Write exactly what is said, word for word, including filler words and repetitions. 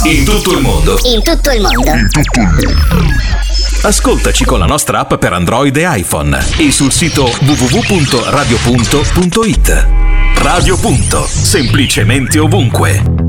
In tutto il mondo. In tutto il mondo. In tutto il mondo. Ascoltaci con la nostra app per Android e iPhone e sul sito w w w punto radio punto punto it. Radio Punto, semplicemente ovunque.